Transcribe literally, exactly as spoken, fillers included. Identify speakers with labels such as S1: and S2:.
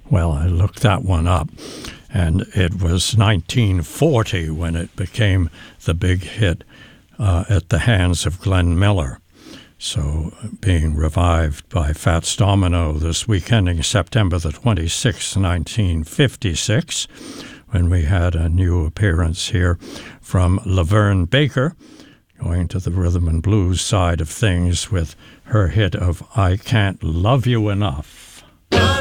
S1: Well, I looked that one up, and it was nineteen forty when it became the big hit uh, at the hands of Glenn Miller. So being revived by Fats Domino this week ending September the twenty-sixth, nineteen fifty-six, when we had a new appearance here from Laverne Baker, going to the rhythm and blues side of things with her hit of I Can't Love You Enough.